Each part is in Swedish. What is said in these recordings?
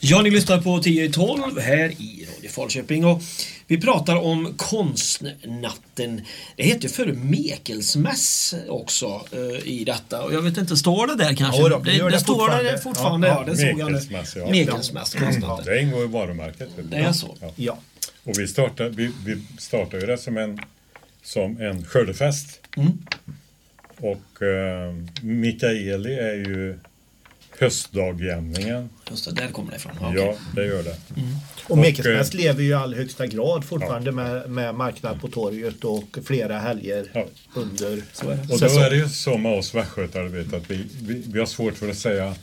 Ja, ni lyssnar på 10-12 här i Radio Falköping och vi pratar om konstnatten. Det heter ju för Mekelsmäss också i detta. Och jag vet inte, står det där kanske? Ja, det står det fortfarande. Ja, det såg jag nu. Mekelsmäss, konstnatten. Det ingår i varumärket. Det är så. Ja. Och vi startade ju det som en skördefest. Och Mikaeli är ju höstdagjämningen. Just det, där kommer det ifrån. Ja, det gör det. Och Mekelsmäss lever ju i all högsta grad fortfarande med marknad på torget och flera helger under och då är det ju så med oss västgötar, vet att vi har svårt för att säga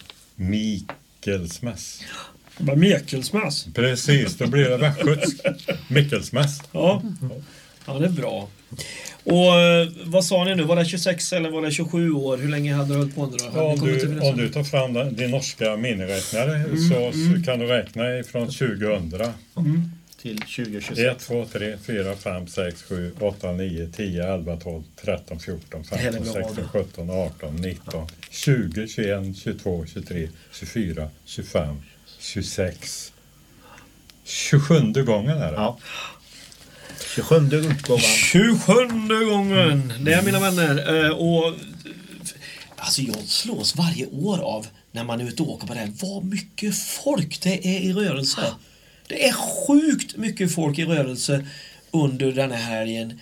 Mikelsmäss. Mekelsmäss. Precis, då blir det västgötsk Mikkelsmäss. Ja, det är bra. Och vad sa ni nu? Var det 26 eller var det 27 år? Hur länge hade du hållit på nu då? Om du tar fram din norska miniräknare så kan du räkna ifrån 2000 till 2026. 1, 2, 3, 4, 5, 6, 7, 8, 9, 10, 11, 12, 13, 14, 15, 16, 17, 18, 19, 20, 21, 22, 23, 24, 25, 26. 27:e gången är det. Ja. 27:e utgåvan. 27:e gången. Det är mina vänner. Och alltså jag slås varje år av när man är ute och åker på det här. Vad mycket folk det är i rörelse. Det är sjukt mycket folk i rörelse under den här helgen.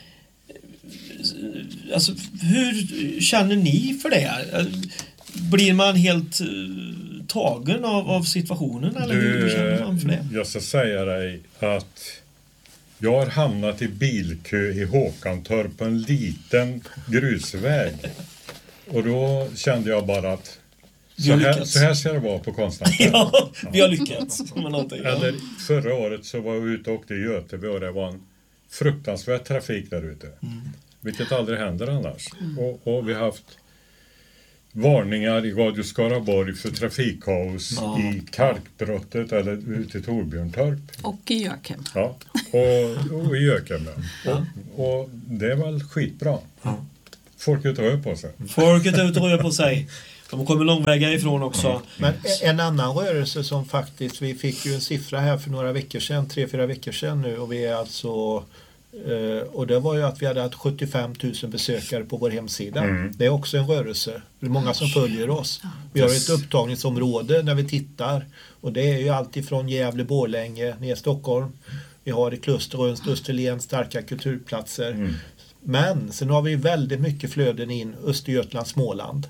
Alltså hur känner ni för det? Blir man helt tagen av situationen? Eller hur känner man för det? Jag ska säga dig att jag har hamnat i bilkö i Håkantorp på en liten grusväg. Och då kände jag bara att så här ska det vara på Konstantin. Ja, vi har lyckats. Eller förra året så var jag ute och åkte i Göteborg och det var en fruktansvärd trafik där ute. Vilket aldrig händer annars. Och vi har haft varningar i Radio Skaraborg för trafikkaos i Kalkbrottet eller ute i Torbjörntorp. Och i Jökem. Ja, och i Jökem. Och det är väl skitbra. Folk är ute och rör på sig. Folket är ute och rör på sig. De kommer långväga ifrån också. Men en annan rörelse som faktiskt, vi fick ju en siffra här för några veckor sedan, 3-4 veckor sedan nu, och vi är alltså, och det var ju att vi hade haft 75 000 besökare på vår hemsida. Det är också en rörelse. Det är många som följer oss. Vi har ett upptagningsområde när vi tittar, och det är ju allt ifrån Gävle, Borlänge, ner Stockholm. Vi har i Klusteröns, Österlen starka kulturplatser. Men sen har vi väldigt mycket flöden in Östergötland, Småland.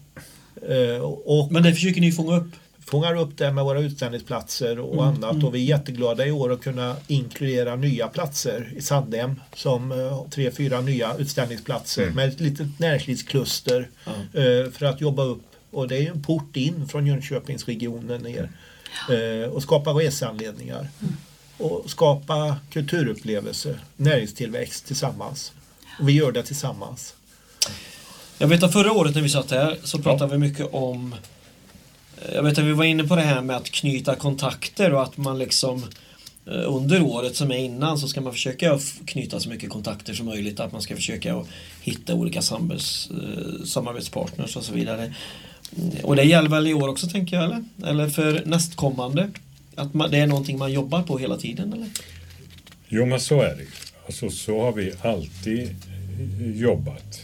Men det försöker ni fånga upp? Fångar upp det med våra utställningsplatser och annat. Och vi är jätteglada i år att kunna inkludera nya platser i Sandhem som 3-4 nya utställningsplatser med ett litet näringslivskluster för att jobba upp. Och det är en port in från Jönköpingsregionen ner och skapa resanledningar och skapa kulturupplevelser, näringstillväxt tillsammans. Och vi gör det tillsammans. Jag vet att förra året när vi satt här så pratade vi mycket om, jag vet att vi var inne på det här med att knyta kontakter och att man liksom under året som är innan så ska man försöka knyta så mycket kontakter som möjligt, att man ska försöka hitta olika samarbetspartners och så vidare. Och det gäller väl i år också, tänker jag, eller för nästkommande, att det är någonting man jobbar på hela tiden, eller? Jo, men så är det. Alltså så har vi alltid jobbat.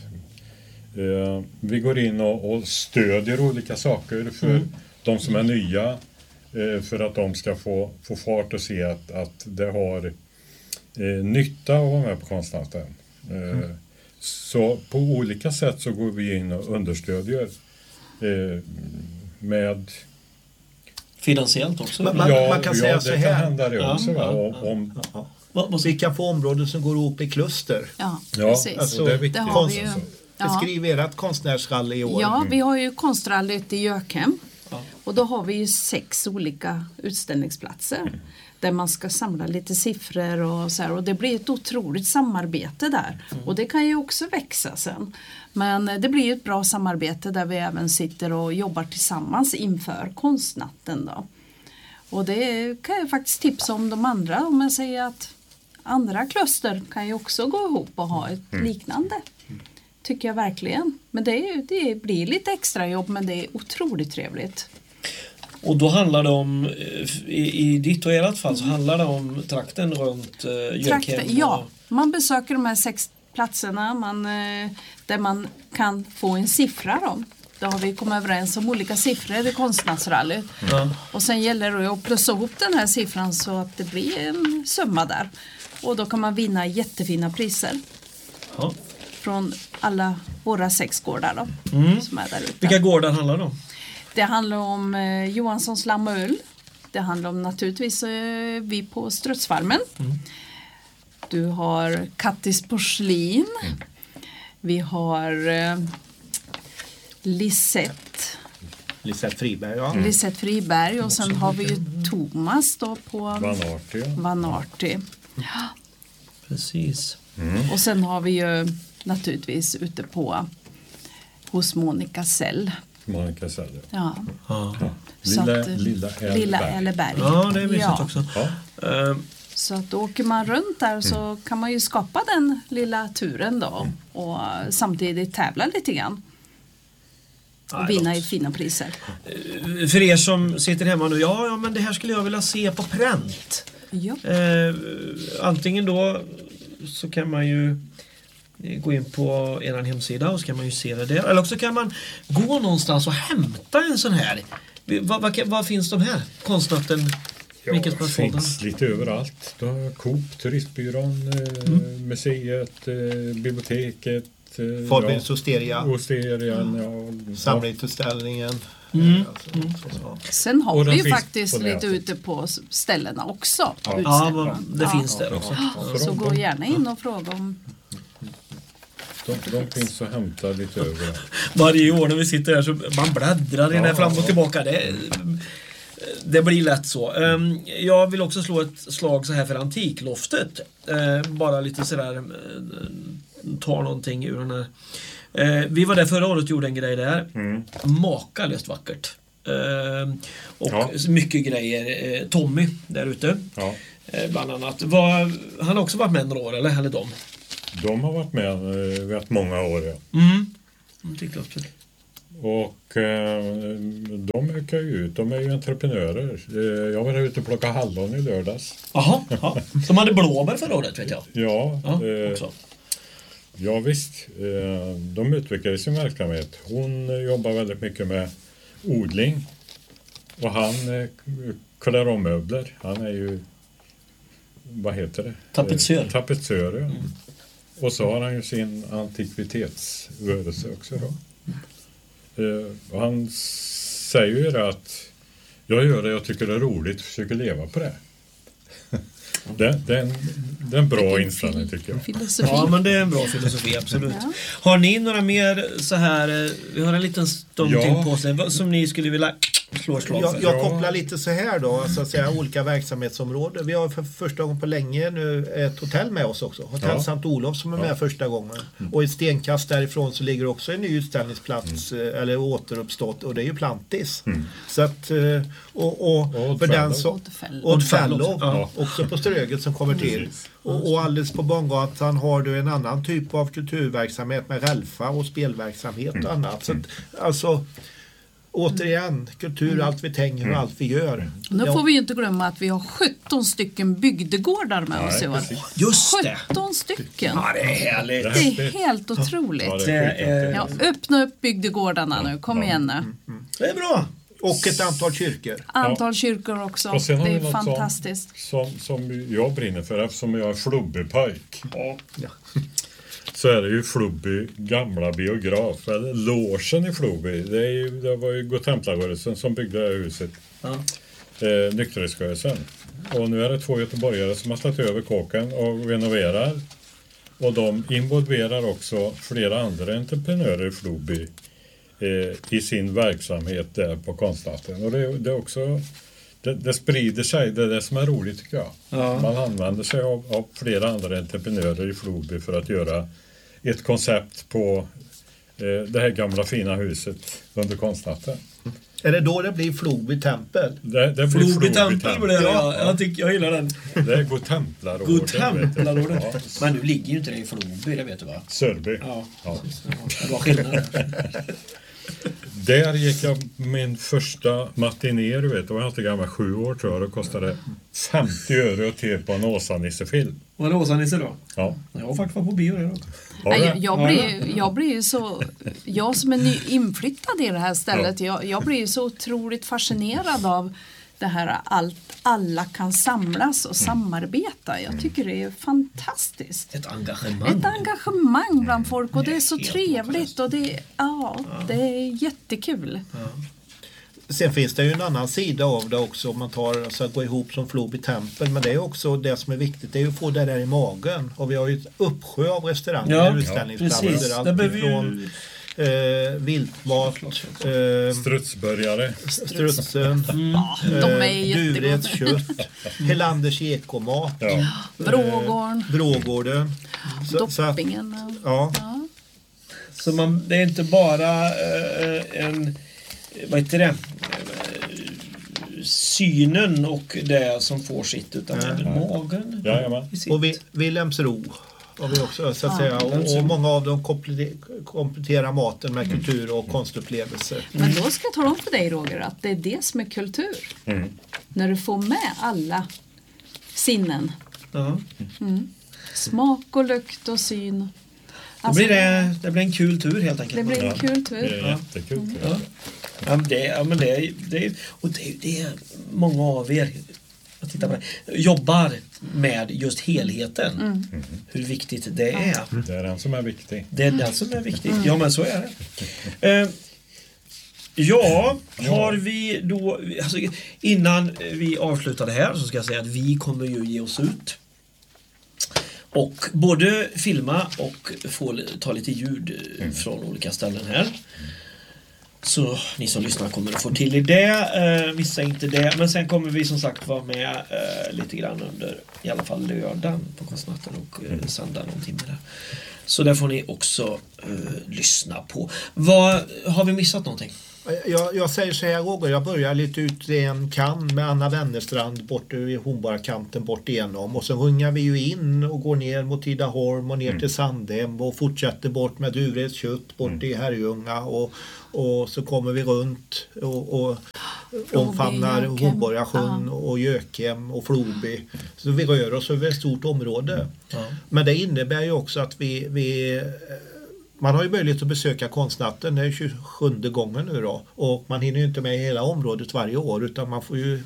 Vi går in och stödjer olika saker för de som är nya, för att de ska få fart och se att det har nytta att vara med på Konstantin. Så på olika sätt så går vi in och understödjer med finansiellt också. Man kan säga så här. Det kan hända det också. Vi kan få områden som går ihop i kluster. Ja, precis. Alltså, det är viktigt. Det har vi ju. Beskriv ert konstnärsrally i år. Ja, vi har ju konstrallyt i Jökem. Och då har vi ju 6 olika utställningsplatser. Där man ska samla lite siffror och så här. Och det blir ett otroligt samarbete där. Och det kan ju också växa sen. Men det blir ju ett bra samarbete där vi även sitter och jobbar tillsammans inför konstnatten då. Och det kan jag faktiskt tipsa om de andra. Om jag säger att andra kluster kan ju också gå ihop och ha ett liknande. Tycker jag verkligen. Men det blir lite extra jobb, men det är otroligt trevligt. Och då handlar det om, i ditt och ert fall så handlar det om trakten runt Jökhem. Ja, man besöker de här 6 platserna där man kan få en siffra då. Då har vi kommit överens om olika siffror i konstnärsrallyt. Och sen gäller det att plussa ihop den här siffran så att det blir en summa där. Och då kan man vinna jättefina priser. Ja. Från alla våra 6 gårdar då, som är där ute. Vilka gårdar handlar det om? Det handlar om Johanssons lamm och öl. Det handlar om naturligtvis vi på Strutsfarmen. Du har Kattis porslin. Vi har Lisette Friberg, ja. Lisette Friberg och sen har vi ju Thomas då på Vanarty. Ja. Precis. Och sen har vi ju naturligtvis ute på hos Monica Sell. Monica Sell. Ja. Lilla Elleberg. Ja, det är mysigt också. Ja. Så att åker man runt där så kan man ju skapa den lilla turen då och samtidigt tävla lite grann. Och vinna i fina priser. För er som sitter hemma nu, ja men det här skulle jag vilja se på pränt. Ja. Antingen då så kan man ju gå in på er hemsida och så kan man ju se det där. Eller också kan man gå någonstans och hämta en sån här. Var finns de här? Konstnatten? Det finns lite överallt. Du har Coop, Turistbyrån, museet, biblioteket. Forbins Osteria. Samlingsutställningen. Sen har vi ju faktiskt lite ute på ställena också. Ja, det finns där också. Så gå gärna in och fråga om... De finns att hämta lite över. Varje år när vi sitter här så man bläddrar in fram och tillbaka. Det blir lätt så. Jag vill också slå ett slag så här för Antikloftet. Bara lite sådär ta någonting ur den här. Vi var där förra året och gjorde en grej där. Makalöst vackert. Och mycket grejer. Tommy där ute. Ja. Bland annat. Han har också varit med några år, eller de? De har varit med rätt många år, ja. Antikloftet. Och de ökar ju ut. De är ju entreprenörer. Jag var ute och plockade hallon i lördags. Jaha, de hade blåbär förra året, vet jag. Ja, ja visst. De utvecklar sin verksamhet. Hon jobbar väldigt mycket med odling. Och han klär om möbler. Han är ju, vad heter det? Tapetsör, ja. Och så har han ju sin antikvitetsrörelse också då. Och han säger ju det att jag gör det jag tycker det är roligt och försöker leva på det. Det är en bra inställning tycker jag. Filosofi. Ja, men det är en bra filosofi, absolut. Ja. Har ni några mer så här, vi har en liten stund till på sig som ni skulle vilja slå ett slag för? Jag kopplar lite så här då, så att säga, olika verksamhetsområden. Vi har för första gången på länge nu ett hotell med oss också. Hotell Sankt Olof som är med första gången. Och ett stenkast därifrån så ligger också en ny utställningsplats eller återuppstått, och det är ju Plantis. Så att och för den så Oddfellow också på Ströget som kommer till. Och alldeles på Bangatan har du en annan typ av kulturverksamhet med relfa och spelverksamhet och annat. Så att, alltså återigen, kultur, allt vi tänker och allt vi gör. Nu får vi ju inte glömma att vi har 17 stycken bygdegårdar med oss i år. Just det! 17 stycken. Ja, det är härligt. Det är helt otroligt. Öppna upp bygdegårdarna nu, kom igen nu. Det är bra. Och ett antal kyrkor. Kyrkor också. Och sen har det vi är fantastiskt. Som jag brinner för, eftersom jag är Flubbypojk. Så är det ju Flubby gamla biograf, eller logen i Flubby. Det var ju Godtemplarrörelsen som byggde det här huset. Nykterhetsrörelsen. Och nu är det 2 göteborgare som har tagit över kåken och renoverar. Och de involverar också flera andra entreprenörer i Flubby i sin verksamhet där på Konstnatten. Och det är också, det sprider sig, det är det som är roligt tycker jag. Ja. Man använder sig av flera andra entreprenörer i Flubby för att göra ett koncept på det här gamla fina huset under Konstnatten. Är det då det blir Flubby tempel? Det blir Flubby tempel. Jag gillar den. Det är Godtemplarrådet. Godtemplarrådet. Ja. Men nu ligger ju inte det i Flubby, det vet du va? Sörby. Ja. Det var skillnad. Där gick jag min första matiné, du vet, då var jag inte gammal, 7 år tror jag, då kostade 50 öre att te på en Åsa-Nisse-film. Var det Åsa-Nisse då? Ja. Jag har faktiskt varit på bio det då. Jag blir ju så, jag som är ny inflyttad i det här stället, jag blir ju så otroligt fascinerad av det här alla kan samlas och samarbeta. Jag tycker det är fantastiskt. Ett engagemang. Ett engagemang bland folk och det är så trevligt och det är jättekul. Ja. Sen finns det ju en annan sida av det också om man tar så att gå ihop som Floby Tempel, men det är också det som är viktigt, det är ju att få det där i magen, och vi har ju ett uppsjö av restauranger och utställningsplatser, allt ifrån viltmat, strutsburgare, strutsen, Duveds kött, Helanders ekomat, Brågården, Doppingen. Så det är inte bara vad heter det? Synen och det som får sitt, utan magen. Och Wilhelmsro har vi också, så att säga, och många av dem kompletterar maten med kultur och konstupplevelser. Men då ska jag tala om för dig, Roger, att det är det som är kultur. När du får med alla sinnen. Smak och lukt och syn. Alltså, det blir en kul tur helt enkelt. Det blir en kul tur. Det är jättekul. Det är många av er jobbar med just helheten. Hur viktigt det är. Det är den som är viktig. Det är den som är viktig. Ja, men så är det. Har vi då, alltså, innan vi avslutar det här så ska jag säga att vi kommer ju ge oss ut och både filma och få ta lite ljud från olika ställen här. Så ni som lyssnar kommer att få till i det, vissa inte det, men sen kommer vi som sagt vara med lite grann under i alla fall lördagen på konstnatten och söndag någon timme där. Så där får ni också lyssna på. Har vi missat någonting? Jag säger så här, Roger, jag börjar lite ut i en kan med Anna Wennerstrand bort i Hornborgakanten bort igenom, och så rungar vi ju in och går ner mot Tidaholm och ner till Sandhem och fortsätter bort med Duveds kött bort i Herrljunga, och så kommer vi runt och omfamnar Hornborgasjön och Gökem och Floby, så vi rör oss över ett stort område. Men det innebär ju också att man har ju möjlighet att besöka konstnatten, det är 27:e gången nu då, och man hinner ju inte med hela området varje år, utan man får ju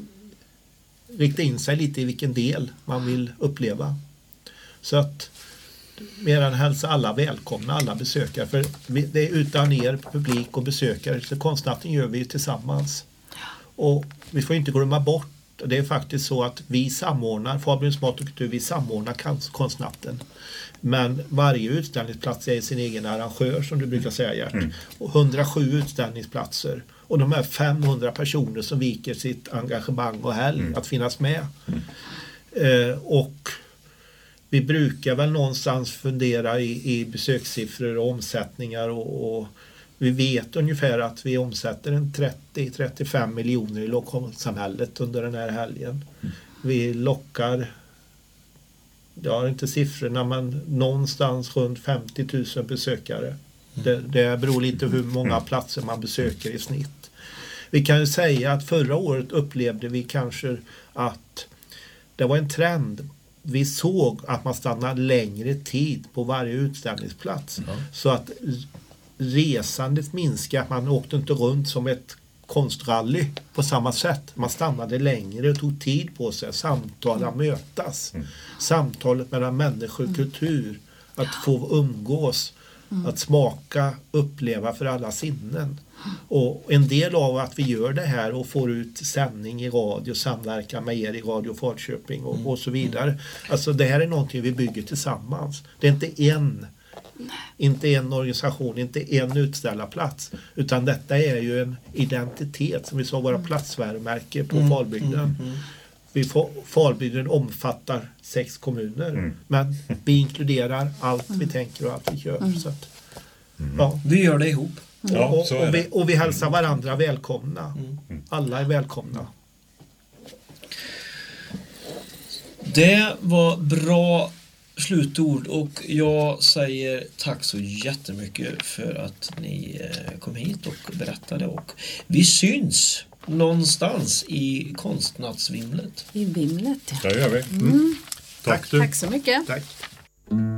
rikta in sig lite i vilken del man vill uppleva. Så att mer än hälsa alla välkomna, alla besökare, för det är utan er publik och besökare, så konstnatten gör vi ju tillsammans. Och vi får inte glömma bort, det är faktiskt så att vi samordnar, Fabians Mat och Kultur, vi samordnar konstnatten. Men varje utställningsplats är sin egen arrangör, som du brukar säga, Gert. Och 107 utställningsplatser. Och de här 500 personer som viker sitt engagemang och helg att finnas med. Och vi brukar väl någonstans fundera i besökssiffror och omsättningar. Och vi vet ungefär att vi omsätter en 30-35 miljoner i lokalsamhället under den här helgen. Vi lockar, jag har inte siffrorna, men någonstans runt 50 000 besökare. Det beror lite hur många platser man besöker i snitt. Vi kan ju säga att förra året upplevde vi kanske att det var en trend. Vi såg att man stannade längre tid på varje utställningsplats. Så att resandet minskade, att man åkte inte runt som ett konstrally på samma sätt. Man stannade längre och tog tid på sig, samtala, mötas. Samtalet mellan människor och kultur, att få umgås, att smaka, uppleva för alla sinnen. Och en del av att vi gör det här och får ut sändning i radio, samverka med er i Radio Falköping och så vidare. Alltså det här är någonting vi bygger tillsammans. Det är inte en organisation, inte en utställarplats, utan detta är ju en identitet som vi sa, våra platsvärmärke på Falbygden. Falbygden omfattar 6 kommuner, men vi inkluderar allt vi tänker och allt vi gör. Så att, vi gör det ihop. Och vi hälsar varandra välkomna. Alla är välkomna. Det var bra slutord och jag säger tack så jättemycket för att ni kom hit och berättade och vi syns någonstans i konstnattsvimlet. I vimlet, ja. Det gör vi. Tack. Tack så mycket. Tack.